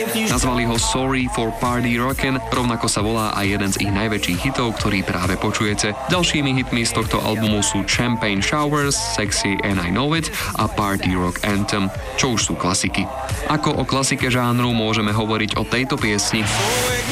Nazvali ho Sorry for Party Rockin', rovnako sa volá aj jeden z ich najväčších hitov, ktorý práve počujete. Ďalšími hitmi z tohto albumu sú Champagne Showers, Sexy and I Know It a Party Rock Anthem, čo už sú klasiky. Ako o klasike žánru môžeme hovoriť o tejto piesni.